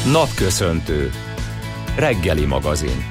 Napköszöntő. Reggeli magazin.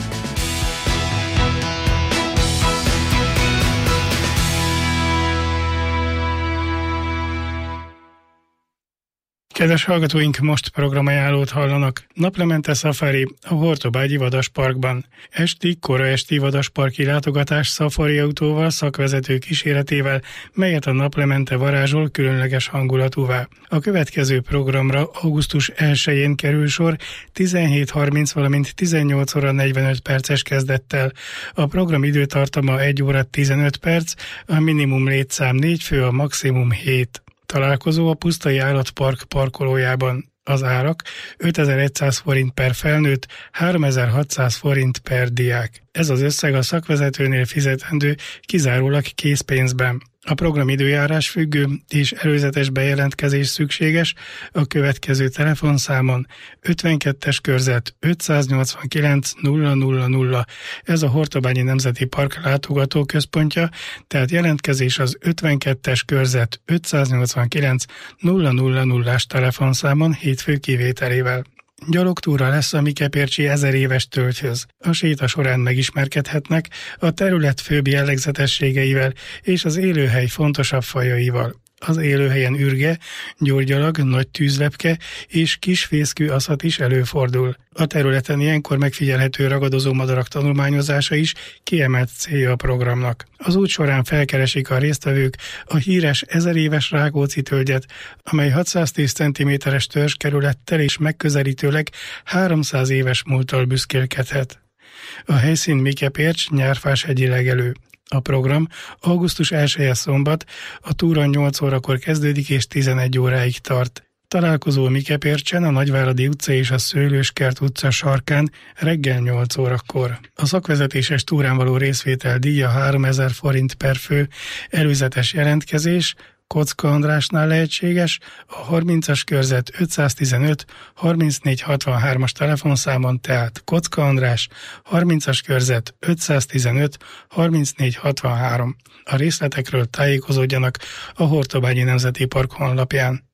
Kedves hallgatóink, most programajánlót hallanak. Naplemente szafari a Hortobágyi Vadasparkban. Kora esti vadasparki látogatás szafari autóval, szakvezető kíséretével, melyet a Naplemente varázsol különleges hangulatúvá. A következő programra augusztus 1-én kerül sor 17:30, valamint 18 óra 45 perces kezdettel. A program időtartama 1 óra 15 perc, a minimum létszám 4 fő, a maximum 7. Találkozó a Pusztai Állatpark parkolójában. Az árak 5100 forint per felnőtt, 3600 forint per diák. Ez az összeg a szakvezetőnél fizetendő kizárólag készpénzben. A program időjárás függő és előzetes bejelentkezés szükséges a következő telefonszámon: 52-es körzet 589 000. Ez a Hortobágyi Nemzeti Park látogatóközpontja, tehát jelentkezés az 52-es körzet 589 000-ás telefonszámon hétfő kivételével. Gyalogtúra lesz a Mikepércsi 1000 éves tölgyhöz. A séta során megismerkedhetnek a terület főbb jellegzetességeivel és az élőhely fontosabb fajaival. Az élőhelyen ürge, gyógyalag, nagy tűzlepke és kisfészkű aszat is előfordul. A területen ilyenkor megfigyelhető ragadozó madarak tanulmányozása is kiemelt célja a programnak. Az út során felkeresik a résztvevők a híres 1000 éves Rákóczi tölgyet, amely 610 cm-es törzskerülettel és megközelítőleg 300 éves múlttal büszkélkedhet. A helyszín Mikepércs, Nyárfás-hegyi legelő. A program augusztus 1-e szombat, a túra 8 órakor kezdődik és 11 óráig tart. Találkozó Mikepércsen, a Nagyváradi utca és a Szőlőskert utca sarkán reggel 8 órakor. A szakvezetéses túrán való részvétel díja 3000 forint per fő, előzetes jelentkezés Kocka Andrásnál lehetséges, a 30-as körzet 515 3463-as telefonszámon, tehát Kocka András, 30-as körzet 515 3463. A részletekről tájékozódjanak a Hortobágyi Nemzeti Park honlapján.